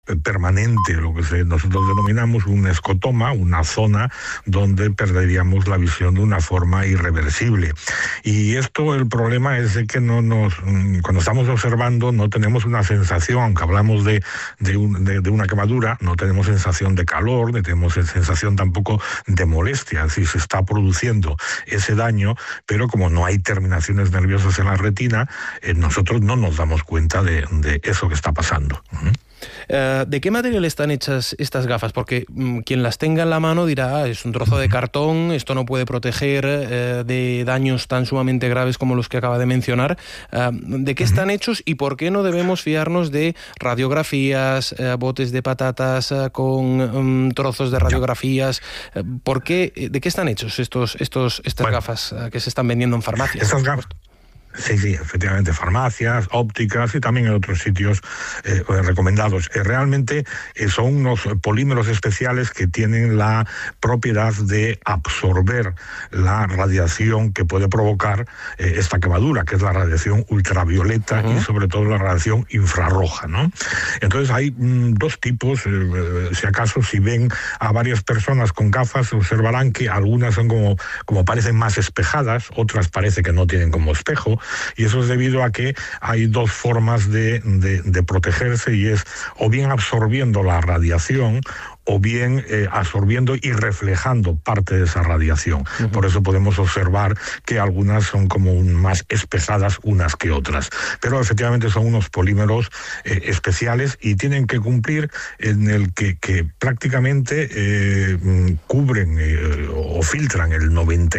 permanente, lo que nosotros denominamos un escotoma, una zona donde perderíamos la visión de una forma irreversible. Y esto, el problema es de que cuando estamos observando no tenemos una sensación, aunque hablamos de una quemadura, no tenemos sensación de calor, ni tenemos sensación tampoco de molestia, si se está produciendo ese daño, pero como no hay terminaciones nerviosas en la retina, nosotros no nos damos cuenta de eso que está pasando. ¿De qué material están hechas estas gafas? Porque quien las tenga en la mano dirá, es un trozo de cartón, esto no puede proteger de daños tan sumamente graves como los que acaba de mencionar. ¿De qué están hechos y por qué no debemos fiarnos de radiografías, botes de patatas con trozos de radiografías? ¿De qué están hechos estas gafas que se están vendiendo en farmacias? Estas gafas... Sí, efectivamente, farmacias, ópticas y también en otros sitios recomendados. Realmente son unos polímeros especiales que tienen la propiedad de absorber la radiación que puede provocar esta quemadura, que es la radiación ultravioleta y sobre todo la radiación infrarroja, ¿no? Entonces hay dos tipos, si acaso si ven a varias personas con gafas, observarán que algunas son como parecen más espejadas, otras parece que no tienen como espejo, y eso es debido a que hay dos formas de protegerse, y es o bien absorbiendo la radiación o bien absorbiendo y reflejando parte de esa radiación. Por eso podemos observar que algunas son como más espejadas unas que otras. Pero efectivamente son unos polímeros especiales y tienen que cumplir en el que prácticamente cubren o filtran el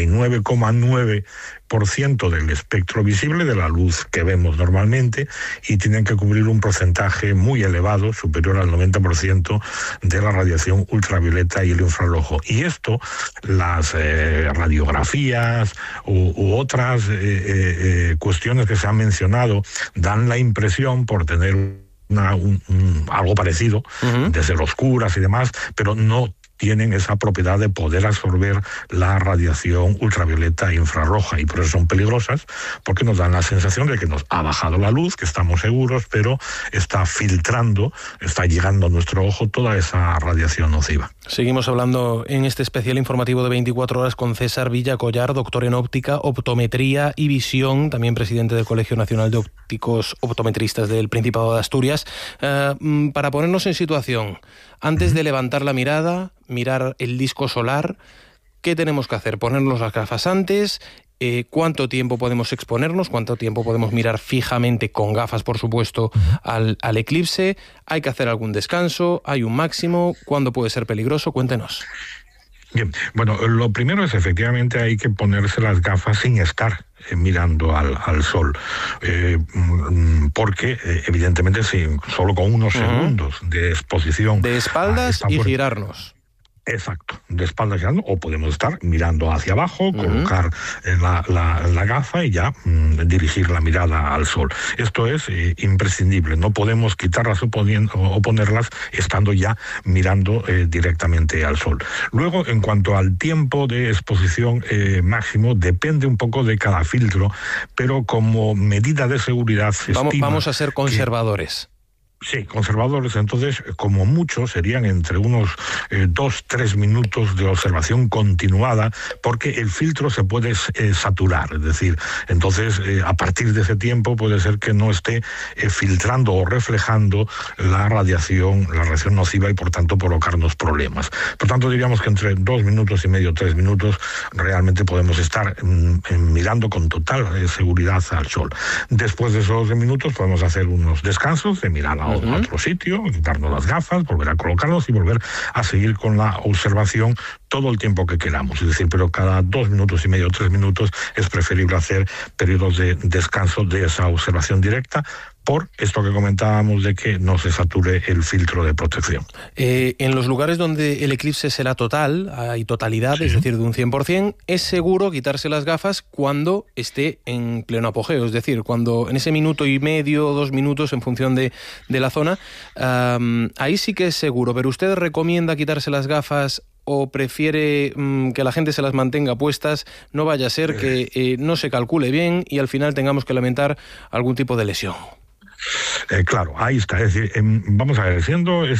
99,9% del espectro visible de la luz que vemos normalmente, y tienen que cubrir un porcentaje muy elevado, superior al 90% de la radiación ultravioleta y el infrarrojo. Y esto, las radiografías u otras cuestiones que se han mencionado, dan la impresión, por tener algo parecido, de ser oscuras y demás, pero no tienen esa propiedad de poder absorber la radiación ultravioleta e infrarroja, y por eso son peligrosas, porque nos dan la sensación de que nos ha bajado la luz, que estamos seguros, pero está filtrando, está llegando a nuestro ojo toda esa radiación nociva. Seguimos hablando en este especial informativo de 24 horas con César Villacollar, doctor en óptica, optometría y visión, también presidente del Colegio Nacional de Ópticos Optometristas del Principado de Asturias. Para ponernos en situación, antes de levantar la mirada, mirar el disco solar, ¿qué tenemos que hacer? ¿Ponernos las gafas antes? ¿Cuánto tiempo podemos exponernos? ¿Cuánto tiempo podemos mirar fijamente, con gafas por supuesto, al eclipse? ¿Hay que hacer algún descanso? ¿Hay un máximo? ¿Cuándo puede ser peligroso? Cuéntenos. Bien, bueno, lo primero es efectivamente hay que ponerse las gafas sin estar mirando al sol, porque evidentemente solo con unos segundos de exposición... De espaldas y girarnos. Exacto, de espaldas girando, o podemos estar mirando hacia abajo, colocar la gafa y ya dirigir la mirada al sol. Esto es imprescindible, no podemos quitarlas o ponerlas estando ya mirando directamente al sol. Luego, en cuanto al tiempo de exposición máximo, depende un poco de cada filtro, pero como medida de seguridad se estima... Vamos a ser conservadores. Sí, conservadores. Entonces, como mucho, serían entre unos 2-3 minutos de observación continuada, porque el filtro se puede saturar. Es decir, entonces, a partir de ese tiempo puede ser que no esté filtrando o reflejando la radiación nociva, y por tanto provocarnos problemas. Por tanto, diríamos que entre 2 minutos y medio, 3 minutos, realmente podemos estar mirando con total seguridad al sol. Después de esos 2 minutos podemos hacer unos descansos de mirar a otro sitio, quitarnos las gafas, volver a colocarlos y volver a seguir con la observación todo el tiempo que queramos. Es decir, pero cada 2 minutos y medio, 3 minutos es preferible hacer periodos de descanso de esa observación directa, por esto que comentábamos de que no se sature el filtro de protección. En los lugares donde el eclipse será total, hay totalidad, es decir, de un 100%, es seguro quitarse las gafas cuando esté en pleno apogeo, es decir, cuando en ese minuto y medio, 2 minutos, en función de la zona, ahí sí que es seguro. Pero ¿usted recomienda quitarse las gafas o prefiere que la gente se las mantenga puestas? No vaya a ser que no se calcule bien y al final tengamos que lamentar algún tipo de lesión. Claro, ahí está. Es decir, vamos a ver, siendo